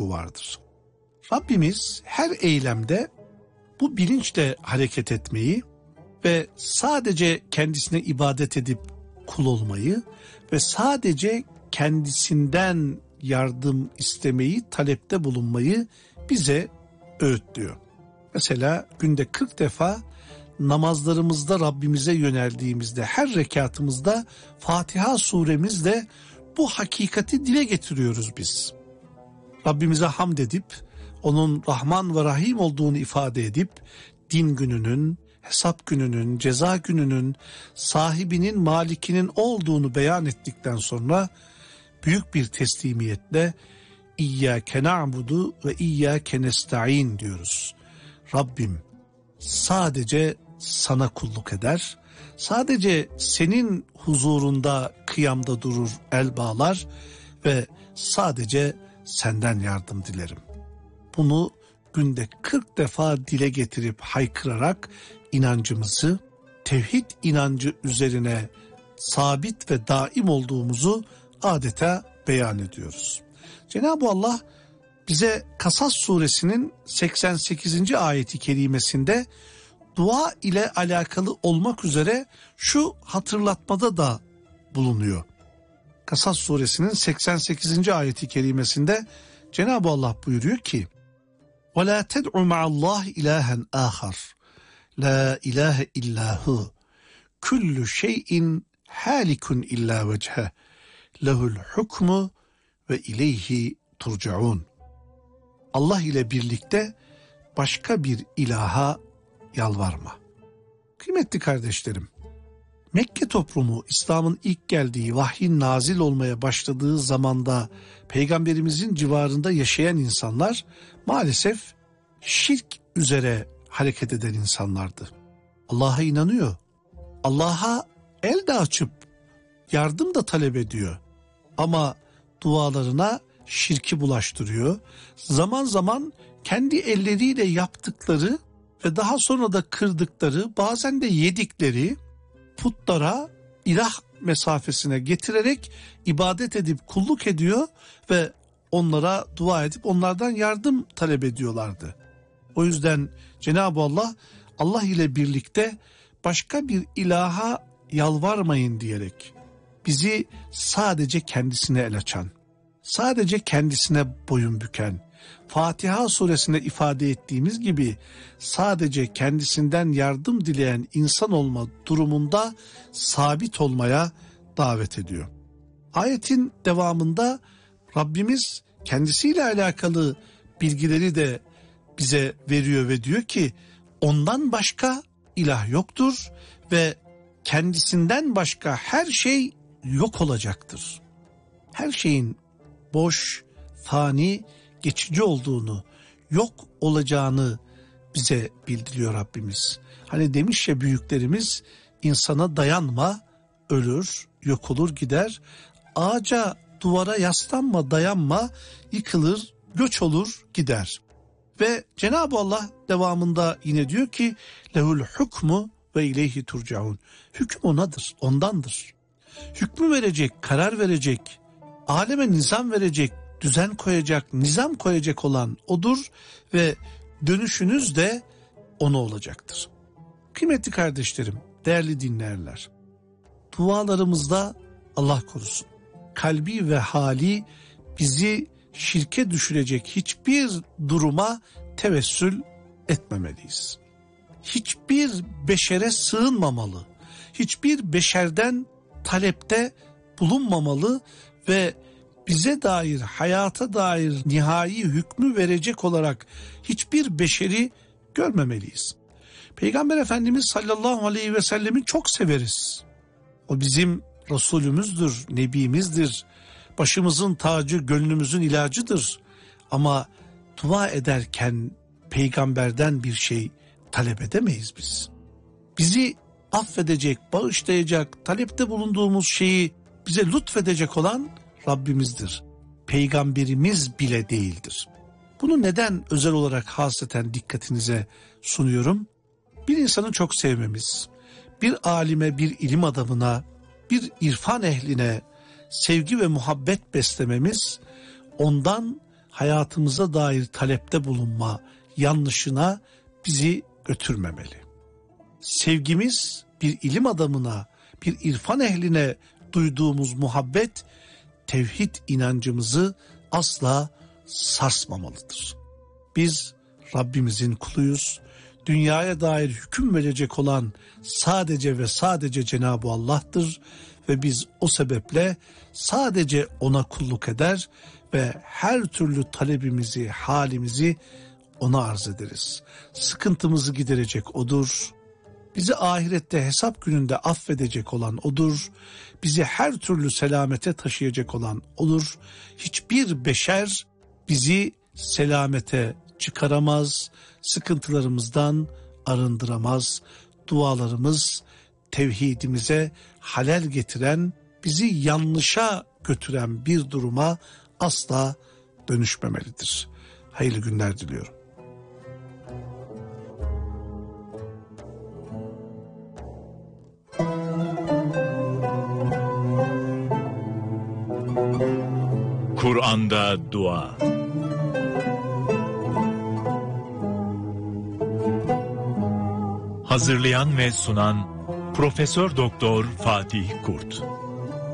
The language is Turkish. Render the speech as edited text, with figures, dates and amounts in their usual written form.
huşu vardır. Rabbimiz her eylemde bu bilinçle hareket etmeyi ve sadece kendisine ibadet edip kul olmayı ve sadece kendisinden yardım istemeyi, talepte bulunmayı bize öğütlüyor. Mesela günde 40 defa namazlarımızda Rabbimize yöneldiğimizde, her rekatımızda Fatiha suremizle bu hakikati dile getiriyoruz biz. Rabbimize hamd edip, onun Rahman ve Rahim olduğunu ifade edip, din gününün, hesap gününün, ceza gününün, sahibinin, malikinin olduğunu beyan ettikten sonra büyük bir teslimiyetle İyyâke na'budu ve İyyâke nesta'in diyoruz. Rabbim sadece sana kulluk eder, sadece senin huzurunda kıyamda durur, el bağlar ve sadece senden yardım dilerim. Bunu günde 40 defa dile getirip haykırarak inancımızı, tevhid inancı üzerine sabit ve daim olduğumuzu adeta beyan ediyoruz. Cenab-ı Allah bize Kasas suresinin 88. ayeti kerimesinde dua ile alakalı olmak üzere şu hatırlatmada da bulunuyor. Kasas suresinin 88. ayeti kerimesinde Cenab-ı Allah buyuruyor ki: وَلَا تَدْعُ مَعَ اللّٰهِ إِلَٰهًا آخَرٍ لَا إِلَٰهَ إِلَّا هُوَ كُلُّ شَيْءٍ هَالِكٌ إِلَّا وَجْهَهُ لَهُ الْحُكْمُ وَإِلَيْهِ تُرْجَعُونَ. Allah ile birlikte başka bir ilaha yalvarma. Kıymetli kardeşlerim, Mekke toplumu İslam'ın ilk geldiği, vahyin nazil olmaya başladığı zamanda Peygamberimizin civarında yaşayan insanlar maalesef şirk üzere hareket eden insanlardı. Allah'a inanıyor, Allah'a el de açıp yardım da talep ediyor ama dualarına şirki bulaştırıyor. Zaman zaman kendi elleriyle yaptıkları ve daha sonra da kırdıkları, bazen de yedikleri putlara ilah mesafesine getirerek ibadet edip kulluk ediyor ve onlara dua edip onlardan yardım talep ediyorlardı. O yüzden Cenab-ı Allah, Allah ile birlikte başka bir ilaha yalvarmayın diyerek bizi sadece kendisine el açan, sadece kendisine boyun büken, Fatiha suresinde ifade ettiğimiz gibi sadece kendisinden yardım dileyen insan olma durumunda sabit olmaya davet ediyor. Ayetin devamında Rabbimiz kendisiyle alakalı bilgileri de bize veriyor ve diyor ki ondan başka ilah yoktur ve kendisinden başka her şey yok olacaktır. Her şeyin boş, fani, geçici olduğunu, yok olacağını bize bildiriyor Rabbimiz. Hani demiş ya büyüklerimiz, insana dayanma, ölür, yok olur gider. Ağaca, duvara yaslanma, dayanma, yıkılır, göç olur, gider. Ve Cenab-ı Allah devamında yine diyor ki lehul hukmu ve ileyhi turcaun. Hüküm onadır, ondandır. Hükmü verecek, karar verecek, aleme nizam verecek, düzen koyacak, nizam koyacak olan odur ve dönüşünüz de ona olacaktır. Kıymetli kardeşlerim, değerli dinleyenler, dualarımızda Allah korusun, kalbi ve hali bizi şirke düşürecek hiçbir duruma tevessül etmemeliyiz. Hiçbir beşere sığınmamalı, hiçbir beşerden talepte bulunmamalı ve bize dair, hayata dair nihai hükmü verecek olarak hiçbir beşeri görmemeliyiz. Peygamber Efendimiz sallallahu aleyhi ve sellemi çok severiz. O bizim Resulümüzdür, Nebimizdir, başımızın tacı, gönlümüzün ilacıdır. Ama dua ederken peygamberden bir şey talep edemeyiz biz. Bizi affedecek, bağışlayacak, talepte bulunduğumuz şeyi bize lütfedecek olan Rabbimizdir. Peygamberimiz bile değildir. Bunu neden özel olarak hasreten dikkatinize sunuyorum? Bir insanı çok sevmemiz, bir alime, bir ilim adamına, bir irfan ehline sevgi ve muhabbet beslememiz, ondan hayatımıza dair talepte bulunma yanlışına bizi götürmemeli. Sevgimiz bir ilim adamına, bir irfan ehline duyduğumuz muhabbet, tevhid inancımızı asla sarsmamalıdır. Biz Rabbimizin kuluyuz. Dünyaya dair hüküm verecek olan sadece ve sadece Cenab-ı Allah'tır ve biz o sebeple sadece ona kulluk eder ve her türlü talebimizi, halimizi ona arz ederiz. Sıkıntımızı giderecek O'dur. Bizi ahirette hesap gününde affedecek olan O'dur. Bizi her türlü selamete taşıyacak olan O'dur. Hiçbir beşer bizi selamete çıkaramaz, sıkıntılarımızdan arındıramaz. Dualarımız tevhidimize halel getiren, bizi yanlışa götüren bir duruma asla dönüşmemelidir. Hayırlı günler diliyorum. Kur'an'da dua. Hazırlayan ve sunan Profesör Doktor Fatih Kurt.